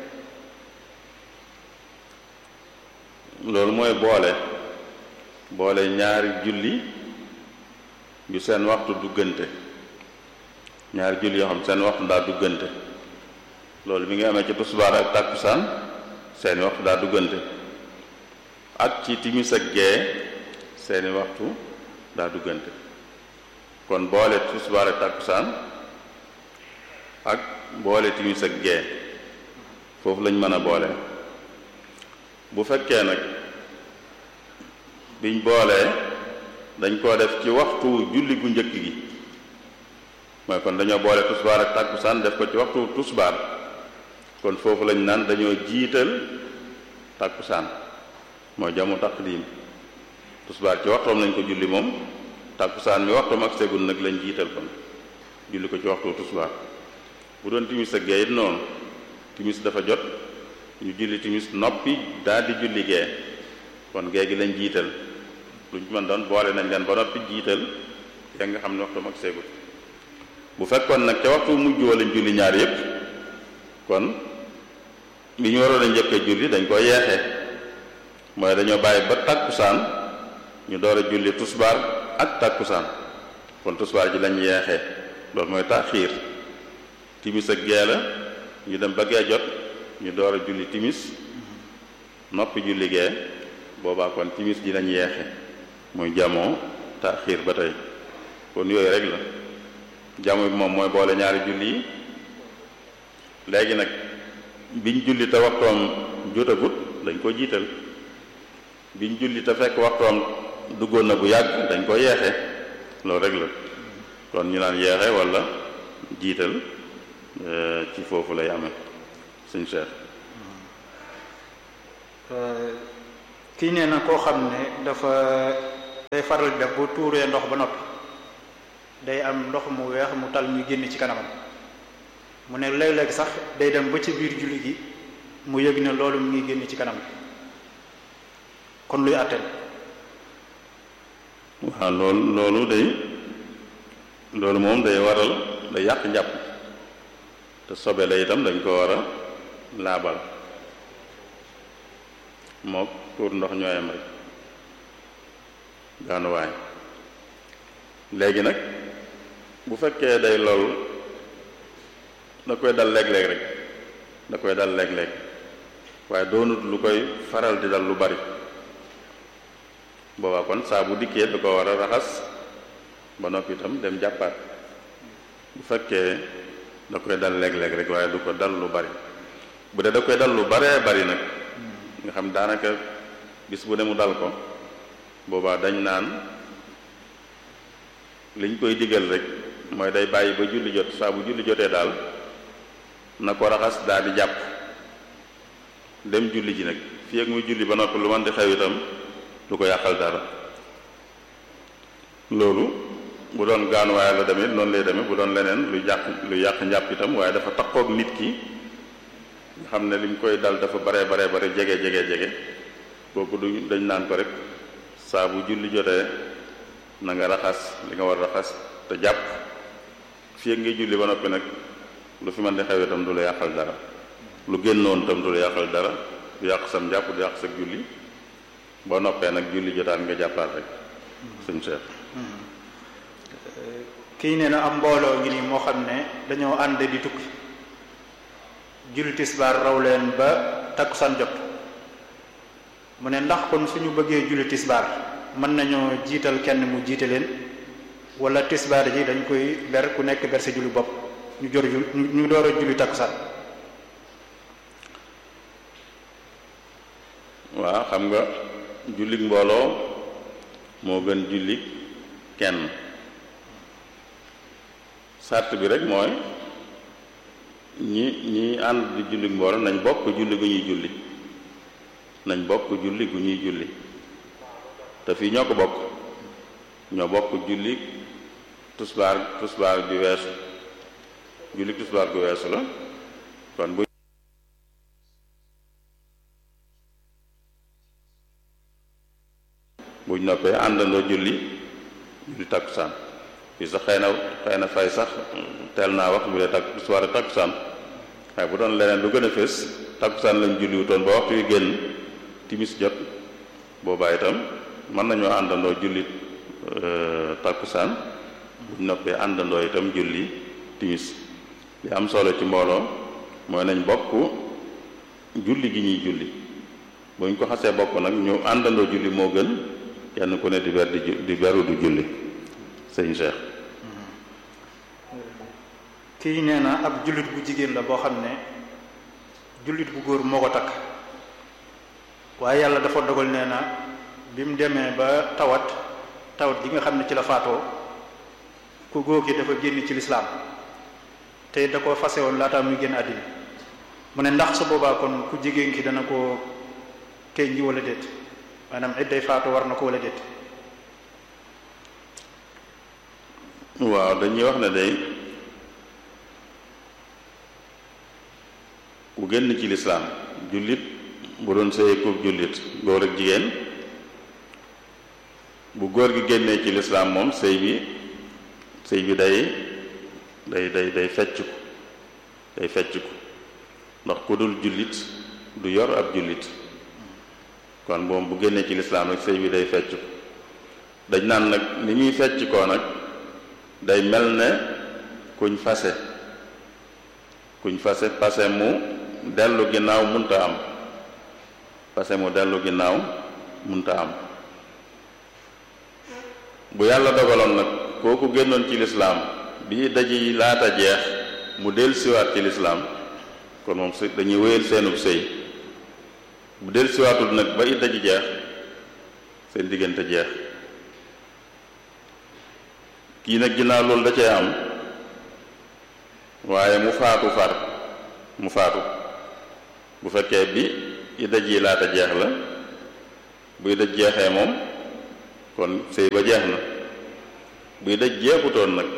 loolu mooy boole ñaari julli yu seen waxtu duggante ñaari julli yoo xam seen waxtu daa duggante loolu mi ngi amee ci tusbaar ak tàkkusaan seeni waxtu daa duggante ak ci timis ak gee seeni waxtu daa duggante kon boole tusbaar ak tàkkusaan ak boole timis ak gee foofu lañ mën a boole bu fekkee nag biñ boolee dañ koo def ci waxtu julli gu njëkk gi mooy kon dañoo boole tusbaar ak tàkkusaan def ko ci waxtu tusbaar kon foofu lañ naan dañoo jiital tàkkusaan mooy jamu taqdim tusbaar ci waxtoom lañ ko julli moom tàkkusaan mi waxtoom ak segul nag lañ jiital kon julli ko ci waxtu tusbaar bu doon timis ak gee it noonu timis dafa jot ñu julli timis noppi daal di julli gee kon gee gi lañ jiital luñ mën doon boole nañ leen ba noppi jiital yaa nga xam ne waxtoom ak segul bu fekkoon nag ca waxtu mujj wa lañ julli ñaar yépp kon li ñu waroon a njëkk a julli dañ ko yeexee mooy dañoo bàyyi ba tàkkusaan ñu door a julli tusbaar ak tàkkusaan kon tusbaar ji lañ yeexee loolu mooy taaxiir timis ak gee la ñu dem ba gee jot ñu door a julli timis noppi julli gee boobaa kon timis ji lañ yeexe muy jamoo taaxiir ba tey kon yooyu rek la jamo bi moom mooy boole ñaari julli yi léegi nag biñ julli te waxtoom jotagut dañ ko jiital biñ julli te fekk waxtoom duggoon na bu yàgg dañ ko yeexe loolu rek la kon ñu naan yeexe walla jiital ci foofu lay amee suñ Cheikh. kii nee na koo xam ne dafa day faral def bu tuuree ndox ba noppi day am ndox mu weex mu tal ñu génn ci kanamam mu ne léeg-léeg sax day dem ba ci biir julli gi mu yëg ne loolu mu ngi génn ci kanam kon luy àtteen. waaw loolu moom day waral day yàq njàpp te sobe la itam dañ ko war a laabal mook tuur ndox ñooyam rek gaanuwaay. léegi nag bu fekkee day loolu da koy dal léeg-léeg rek da koy dal léeg-léeg waaye doonut lu koy faral di dal lu bari boobaa kon saa bu dikkee da ko war a raxas ba noppi itam dem jàppaat bu fekkee da koy dal léeg-léeg rek waaye du ko dal lu bari. bu dee da koy dal lu baree bari nag nga xam daanaka bis bu ne mu dal ko boobaa dañ naan liñ koy digal rek mooy day bàyyi ba julli jot saa bu julli jotee daal na ko raxas daal di jàpp dem julli ji nag fii ak muy julli ba noppi lu man di xew itam du ko yàqal dara. loolu bu doon gaanuwaay la demee noonu lay demee bu doon leneen lu yàq njàpp itam waaye dafa takkook nit ki nga xam ne lim koy dal dafa bare jege kooku du dañ naan ko rek saa bu julli jotee na nga raxas li nga war a raxas te jàpp fii ak ngay julli ba noppi nag lu fi mën di xew itam du la yàqal dara lu génnoon itam du la yàqal dara du yàq sam jàpp du yàq sa julli boo noppee nag julli jotaan nga jàppaat rek suñ seet. kii nee na am mbooloo ngi nii moo xam ne dañoo ànd di tukki julli tisbaar raw leen ba takkusaan jot mu ne ndax kon suñu bëggee julli tisbaar mën nañoo jiital kenn mu jiite leen wala tisbaar ji dañ koy ber ku nekk ber sa julli bopp ñu door a julli takkusaan. waaw xam nga jullik mbooloo moo gën jullik kenn sart bi rek mooy ñi ànd di jullik mbooloo nañ bokk julli gu ñuy julli te fii ñoo ko bokk ñoo bokk julli tusbaar ju weesu julli tusbaar gu weesu la kon buñ noppee àndandoo julli takkusaan fii sax xëy na fay sax teel naa wax bu dee tusbaar takkusaan waaye bu doon leneen lu gën a fés takkusaan lañ julliwutoon ba waxtu wi génn timis jot boobaa itam mën nañoo àndandoo julli takkusaan buñ noppee àndandoo itam julli timis li am solo ci mbooloo mooy nañ bokk julli gi ñuy julli buñ ko xasee bokk nag ñu àndandoo julli moo gën kenn ku ne di beru du julli sëñ Cheikh. kii nee na ab jullit bu jigéen la boo xam ne jullit bu góor moo ko takk waaye yàlla dafa dogal nee na bi mu demee ba tawat gi nga xam ne ci la faatoo ku góor ki dafa génn ci lislaam te da ko fase woon laata muy génn àddina mu ne ndax su boobaa kon ku jigéen ki dana ko kay nji wala déet maanaam idday faatu war na ko wala déet. waaw dañuy wax ne day ku génn ci lislaam jullit bu doon sëy ko jullit góor ak jigéen bu góor gi génnee ci lislaam moom sëy bi day fecc ko ndax ku dul jullit du yor ab jullit kon moom bu génnee ci lislaam rek sëy bi day fecc ko dañ naan nag ni ñuy fecc koo nag day mel ne kuñ fase pase mu dellu ginnaaw munta am bu yàlla dogaloon nag kooku génnoon ci lislaam bi daji laata jeex mu del siwaat ci lislaam kon moom dañuy wéyal seenub sëy bu del siwaatul nag ba idda ji jeex seen diggante jeex kii nag ginnaaw loolu da cee am waaye mu faatu bu fekkee bi idda ji laata jeex la buy daj jeexee moom kon sëy ba jeex na buy daj jeexutoon nag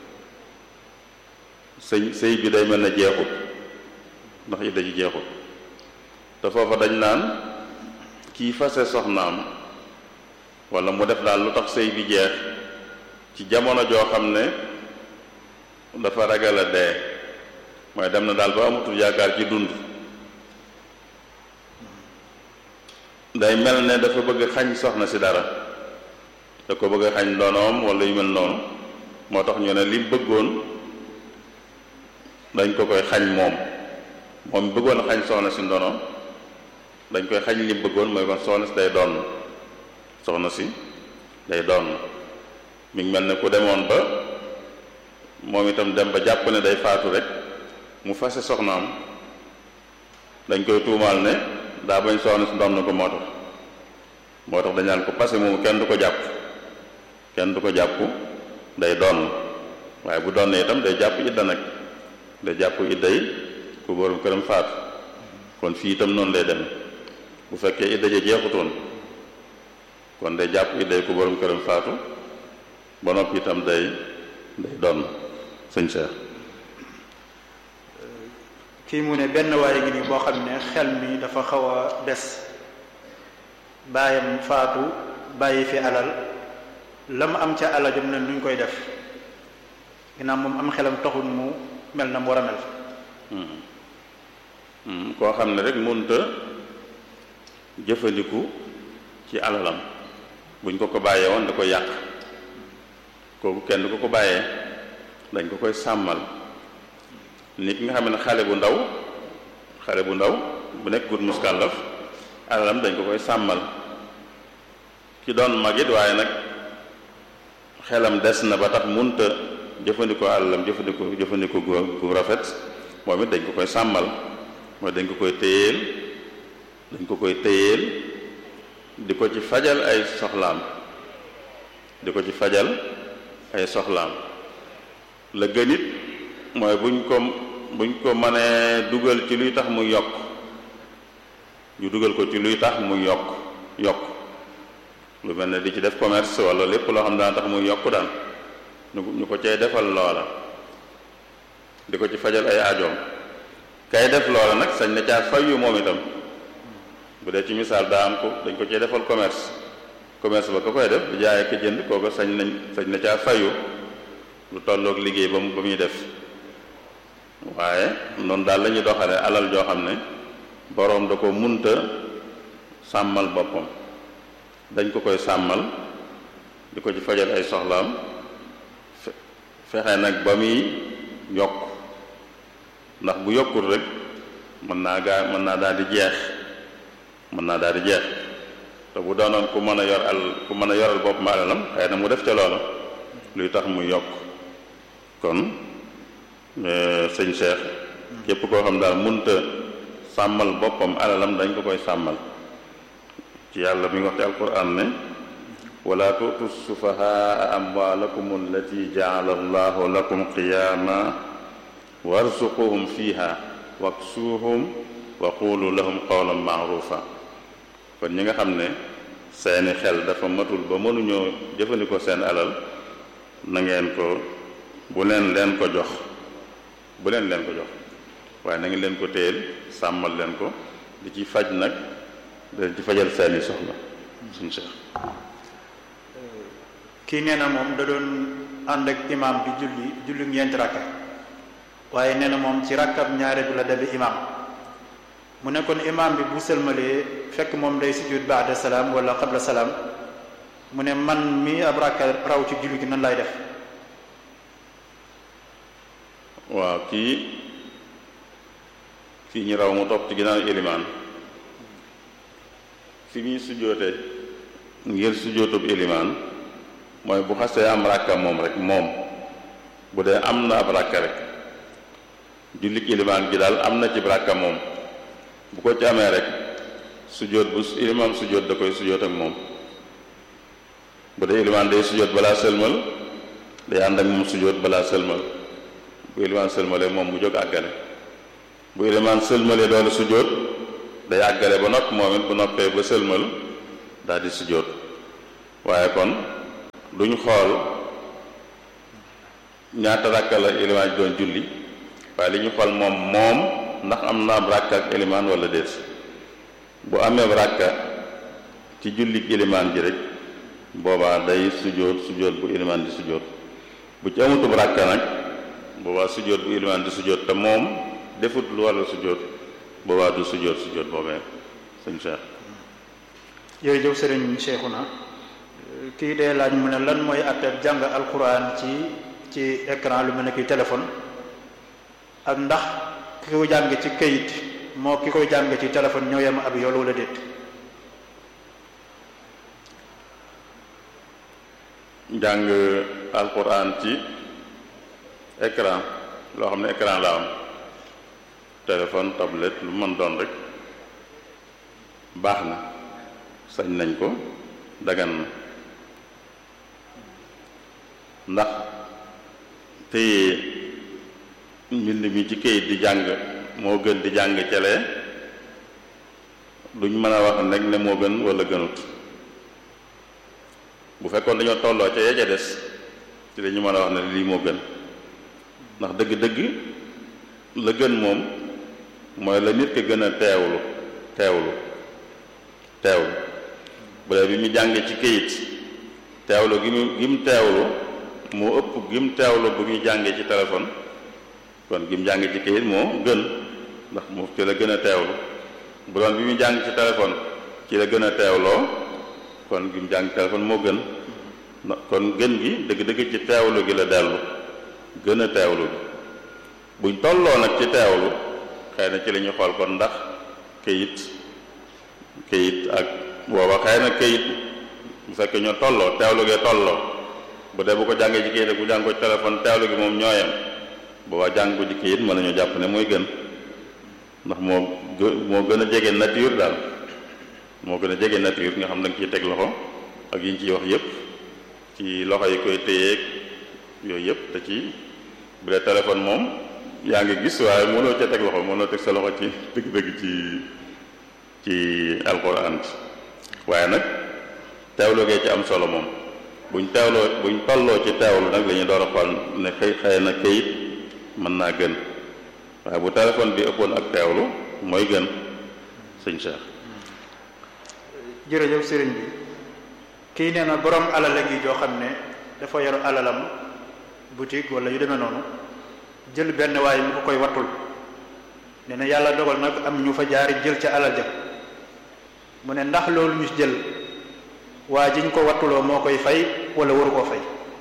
sëy bi day mel ne jeexut ndax idda ji jeexut te foofa dañ naan kii fase soxnaam walla mu def daal lu tax sëy bi jeex ci jamono joo xam ne dafa ragal a dee mooy dem na daal ba amatul yaakaar ci dund day mel ne dafa bëgg xañ soxna si dara da ko bëgg xañ ndonoom walla yu mel noonu moo tax ñu ne li bëggoon dañ ko koy xañ moom bëggoon a xañ soxna si ndonoom dañ koy xañ li bëggoon mooy kon soxna si day doon mi ngi mel ne ku demoon ba moom itam dem ba jàpp ne day faatu rek mu fase soxnaam dañ koy tuumaal ne daa bañ soxna si doon na ko moo tax dañ naan ko passé moomu kenn du ko jàpp day doon waaye bu doon ne itam day jàpp idda nag day jàpp idda yi ku borom këram faatu kon fii itam noonu lay dem bu fekkee idda ja jeexutoon kon day jàpp idda yi ku borom këram faatu ba noppi itam day doon sëñ Cheikh. kii mu ne benn waaye ngi nii boo xam ne xel mi dafa xaw a des baayam faatu bàyyi fi alal la mu am ca alal jëm ne nuñ koy def ginnaaw moom am xelam taxul mu mel na mu war a mel. koo xam ne rek mënta jëfandiku ci alalam buñ ko bàyyee woon da koy yàq kooku kenn du ko bàyyee dañ ko koy sàmmal nit nga xam ne xale bu ndaw bu nekkul muskàllaf alalam dañ ko koy sàmmal ki doon magit waaye nag xelam des na ba tax munta jëfandikoo alalam jëfandikoo gu rafet moom it dañ ko koy sàmmal mooy dañ ko koy téyeel di ko ci fajal ay soxlaam la gënit mooy buñ ko mënee dugal ci luy tax mu yokk ñu dugal ko ci luy tax mu yokk lu mel ne di ci def commerce wala lépp loo xam daan tax muy yokk daan ñu ko cay defal loola di ko ci fajal ay aajoom kay def loola nag sañ na caa fayu moom itam bu dee ci misaal daa am ko dañ ko cay defal commerce ba ko koy def di jaay ak jënd kooku sañ na caa fayu lu tolloog liggéey ba muy def waaye noonu daal la ñuy doxale alal joo xam ne boroom da ko munta sàmmal boppam dañ ko koy sàmmal di ko ci fajal ay soxlaam fexe nag ba muy yokk ndax bu yokkul rek mën naa daal di jeex te bu doonoon ku mën a yoral boppam alalam xëy na mu def ca loola luy tax muy yokk kon sëñ Cheikh képp koo xam daal munta sàmmal boppam alalam dañ ko koy sàmmal ci yàlla mi ngi wax ci alquran ne wala tu'tu sufahaa amwaalakum allati ja'ala allahu lakum qiyaama warzuquhum fiha waksuuhum wa qulu lahum qawlan ma'rufa kon ñi nga xam ne seeni xel dafa matul ba mënuñoo jëfandikoo seen alal na ngeen ko bu leen leen ko jox waaye na ngeen leen ko téyel sàmmal leen ko di ci faj nag di ci fajal seeni soxla suñu Cheikh. kii nee na moom da doon ànd ak imaam bi julli ñeenti rakka waaye nee na moom ci rakkab ñaare bi la dabi imaam mu ne kon imaam bi bu sëlmalee fekk moom day sujud ba'da salaam wala qabla salaam mu ne man mi ab rakka raw ci julli gi nan lay def. waaw kii ñu raw mu topp ci ginnaaw ilimaan fi muy sujjóote ngir sujjóotub ilimaan mooy bu xasee am ràkka moom bu dee am na ab ràkka rek jullik ilimaan gi daal am na ci ràkka moom bu ko ci amee rek sujjóot bu ilimaan sujjóot da koy sujjóot ak moom bu dee ilimaan day sujjóot balaa sëlmal day ànd ak moom sujjóot balaa sëlmal bu ilimaan sëlmalee moom mu jóg àggale bu ilimaan sëlmalee doole sujjóot day àggale ba noppi moom it bu noppee ba sëlmal daal di sujjóot waaye kon duñ xool ñaata rakka la ilimaan ji doon julli waaye li ñu xool moom ndax am na ab rakka ak ilimaan wala déet bu amee rakka ci julli ilimaan ji rek boobaa day sujjóot bu ilimaan di sujjóot bu ci amutub rakka nag boobaa sujjóot bu ilimaan di sujjóot te moom defut lu walla sujjóot boobaa du sujjóot boobee sëñ Cheikh. jërëjëf sëriñ Cheikhouna kii dee laaj mu ne lan mooy àtteeb jàng alquran ci écran lu mel ne ki téléphone ak ndax ki ko jàng ci këyit moo ki koy jàng ci téléphone ñoo yem ab yool wala déet. jàng alquran ci écran loo xam ne écran la am téléphone tablette lu mën doon rek baax na sañ nañ ko dagan na ndax téye mbind mi ci këyit di jàng moo gën di jàng celee duñ mën a wax nag ne moo gën wala gënut bu fekkoon dañoo tolloo ca ya ca des ci dañu mën a wax ne lii moo gën ndax dëgg-dëgg la gën moom mooy la nit ki gën a teewlu bu dee bi mu jàng ci këyit teewlu gi mu teewlu moo ëpp gi mu teewlu bu muy jàngee ci téléphone kon gi mu jàng ci këyit moo gën ndax mu ci la gën a teewlu bu doon bi muy jàng ci téléphone ci la gën a teewloo kon gi mu jàng téléphone moo gën kon gën gi dëgg-dëgg ci teewlu gi la dellu gën a teewlu gi buñ tolloo nag ci teewlu xëy na ci la ñuy xool kon ndax këyit ak booba xëy na këyit bu fekkee ñoo tolloo teewlu gee tolloo bu dee bu ko jàngee ci këyit ak bu jàng ko ci téléphone teewlu gi moom ñooyam booba jàng ko ci këyit mën nañoo jàpp ne mooy gën ndax moo gën a jege nature daal moo gën a jege nature nga xam ne da nga ciy teg loxo ak yi ñu ciy wax yépp ci loxo yi koy téyeeg yooyu yépp da ci bu dee téléphone moom yaa ngi gis waaye mënoo ca teg loxo mënoo teg sa loxo ci dëgg-dëgg ci alxuraan waaye nag teewlu gee ci am solo moom buñ tolloo ci teewlu nag la ñuy door a xool ne xëy na këyit mën naa gën waaye bu téléphone bi ëppoon ak teewlu mooy gën sëñ Cheikh. jërëjëf sëriñ bi kii nee na borom alal gi joo xam ne dafa yor alalam boutique wala yu demee noonu jël benn waaye mu ko koy wattul nee na yàlla dogal nag am ñu fa jaari jël ca alal ja mu ne ndax loolu ñu jël waa jiñ ko wattuloo moo koy fay wala waru koo fay.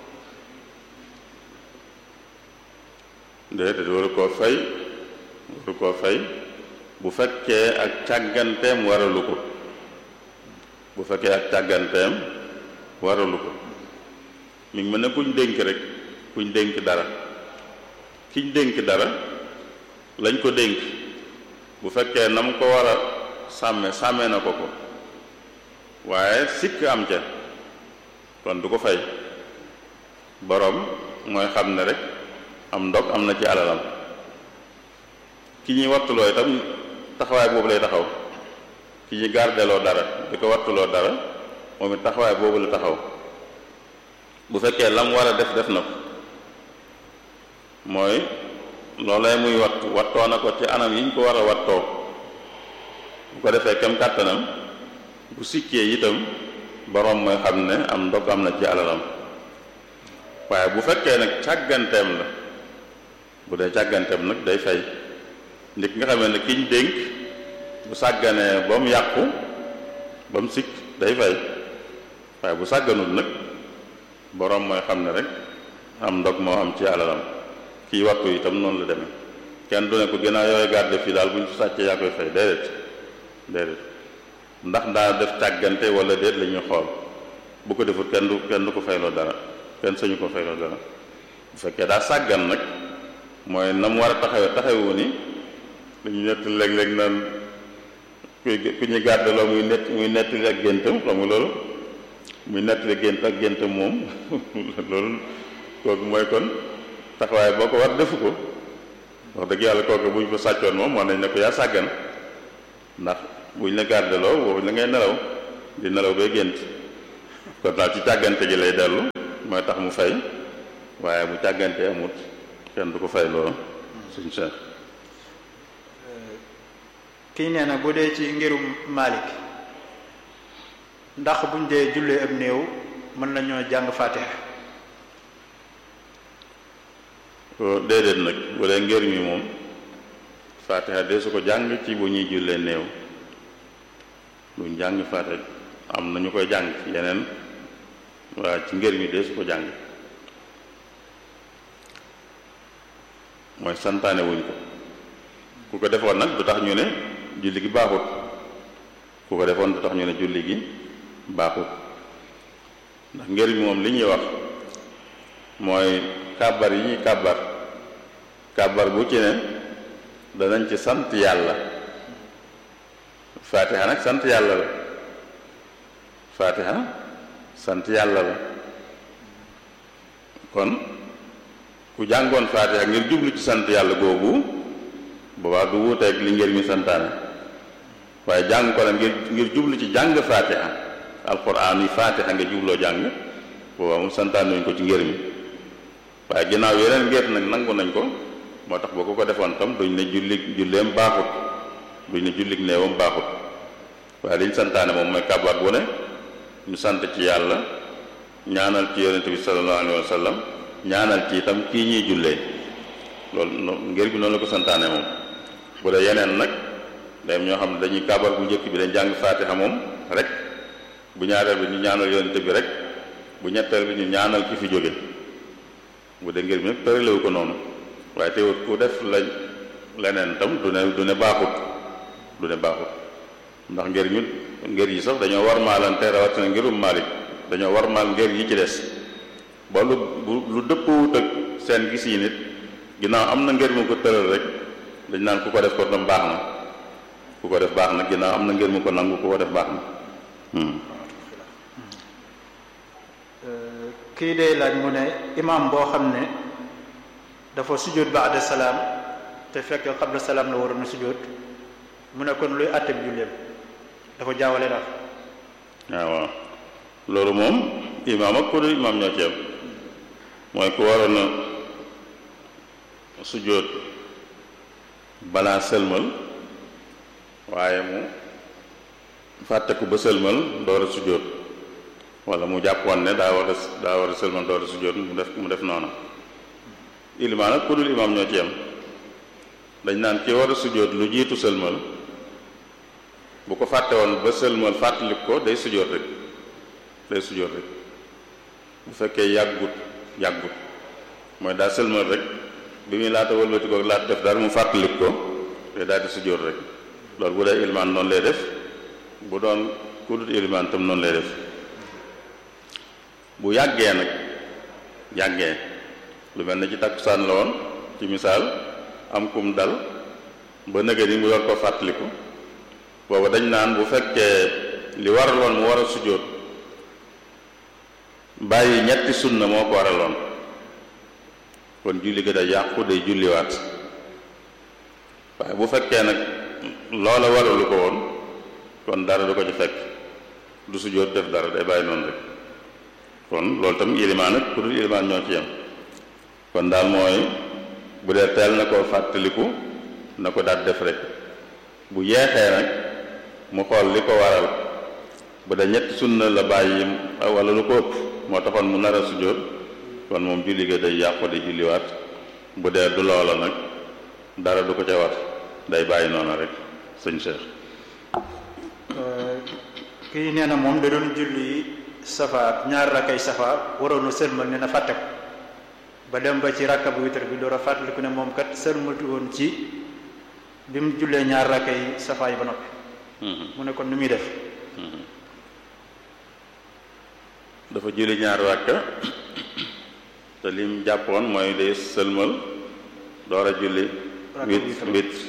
déedéet waru koo fay bu fekkee ak càgganteem waralu ko bu fekkee ak càgganteem waralu ko mi ngi mel ne kuñ dénk rek kuñ dénk dara kiñ dénk dara lañ ko dénk bu fekkee na mu ko war a sàmme na ko waaye sikk am ca kon du ko fay boroom mooy xam ne rek am ndog am na ci alalam ki ñuy wattuloo itam taxawaay boobu lay taxaw ki ñuy gardeloo dara di ko wattuloo dara moom it taxawaay boobu la taxaw bu fekkee lam war a def na ko mooy loolay muy wattoo na ko ci anam yi ñu ko war a wattoo bu ko defee kem kàttanam bu sikkee itam boroom mooy xam ne am ndog am na ci alalam waaye bu fekkee nag càgganteem la bu dee càgganteem nag day fay nit nga xamee ne kiñ dénk bu sàgganee ba mu yàqu ba mu sikk day fay waaye bu sàgganul nag boroom mooy xam ne rek am ndog moo am ci alalam kii wattu itam noonu la demee kenn du ne ko gën a yooyu garde fii daal bu ñu sàccee yaa koy fay déedéet ndax daa def càggante wala déet la ñuy xool bu ko defut kenn du ko fayloo dara kenn sañu ko fayloo dara bu fekkee daa sàggan nag mooy na mu war a taxawu ni dañu nett léeg-léeg naan ku ñuy gàddaloo muy nettali ak géntam xam nga loolu muy nettali gént ak géntam moom loolu kooku mooy kon taxawaay boo ko war defu ko wax dëgg yàlla kooku bu ñu ko sàccoon moom wax nañ ne ko yaa sàggan ndax buñ la gàddaloo waxuñ la ngay nelaw di nelaw bay gént kon daal ci càggante ji lay dellu mooy tax mu fay waaye bu càggante amut kenn du ko fay loolu suñ Cheikh. kii nee na bu dee ci ngirum Malik ndax buñ dee jullee ab néew mën nañoo jàng Fatiha. déedéet nag bu dee ngir mi moom Fatiha de su ko jàng ci bu ñuy jullee néew duñ jàng Fatiha am na ñu koy jàng yeneen waaye ci ngir mi de su ko jàng mooy santaane wuñ ko ku ko defoon nag du tax ñu ne julli gi baaxut ku ko defoon du tax ñu ne julli gi baaxut ndax ngir mi moom li ñuy wax mooy kàbbar yi ñuy kàbbar bu ci ne danañ ci sant yàlla Fatiha nag sant yàlla la Fatiha sant yàlla la kon ku jàngoon Fatiha ngir jublu ci sant yàlla googu boobaa du wuuteeg li ngir mi santaane waaye jàng ko nag ngir jublu ci jàng Fatiha alquran yi Fatiha nga jubloo jàng boobaa moom santaane nañ ko ci ngir mi waaye ginnaaw yeneen ngir nag nangu nañ ko moo tax boo ko defoon tam duñ ne julleem baaxut duñ ne jullig néewam baaxut waaye liñ santaane moom mooy kàbbar bu ne ñu sant ci yàlla ñaanal ci yonent bi sallallahu alayhi wa sallam ñaanal ci itam kii ñuy jullee loolu ngir bi noonu la ko santaane moom bu dee yeneen nag day ñoo xam ne dañuy kàbbar bu njëkk bi dañ jàng Fatiha moom rek bu ñaareel bi ñu ñaanal yonent bi rek bu ñetteel bi ñu ñaanal ki fi jóge bu dee ngir bi nag tëralewu ko noonu waaye teewut ku def la leneen tam du ne baaxut ndax ngir yi sax dañoo war maalante rawatina ngirum Maalik dañoo war maal ngir yi ci des ba lu dëppwut ak seen gis yi nit ginnaaw am na ngir mu ko tëral rek dañ naan ku ko def ko tam baax na ku ko def baax na ginnaaw am na ngir mu ko nangu ku ko def baax na. kii day laaj mu ne imaam boo xam ne dafa sujjóot ba'da salaam te fekk qabla salaam la waroon a sujjóot mu ne kon luy àtte bi julleem dafa jaawale daal. waaw loolu moom imaam ak ku dul imaam ñoo ci am mooy ku waroon a sujjóot balaa sëlmal waaye mu fàtte ko ba sëlmal door a sujjóot wala mu jàppoon ne daa war a sëlmal door a sujjóot mu def noonu ilimaan ak ku dul imaam ñoo ci am dañ naan ki war a sujjóot lu jiitu sëlmal bu ko fàtte woon ba sëlmal fàttalik ko day sujjóot rek bu fekkee yàggut mooy daa sëlmal rek bi muy laata wëlbati ko laata def dara mu fàttalik ko day daal di sujjóot rek loolu bu dee ilimaan noonu lay def bu doon ku dul ilimaan tam noonu lay def bu yàggee lu mel ne ci takkusaan la woon ci misaal am kum dal ba nëgë ni mu yor ko fàttaliku booba dañ naan bu fekkee li waraloon mu war a sujjóot bàyyi ñetti sunna moo ko waraloon kon julli ga day yàqu day julliwaat waaye bu fekkee nag loola waralu ko woon kon dara du ko ci fekk du sujjóot def dara day bàyyi noonu rek kon loolu tam ilimaan ak ku dul ilimaan ñoo ci yam kon daal mooy bu dee teel na koo fàttaliku na ko daal def rek bu yeexee nag mu xool li ko waral bu dee ñetti sunna la bàyyi wala lu ko ëpp moo taxoon mu nar a sujjóot kon moom julli ga day yàqu di julliwaat bu dee du loola nag dara du ko ca war day bàyyi noonu rek sëñ Cheikh. kii nee na moom da doon julli safa ñaar rakkay safa waroon a sëlmal ne na fàtte ko ba dem ba ci rakka bu witar bi door a fàttaliku ne moom kat sëlmatu woon ci bi mu jullee ñaar rakkay safa yi ba noppi. mu ne kon nu muy def. dafa julli ñaar rakka te lim jàppoon mooy day sëlmal door a julli wit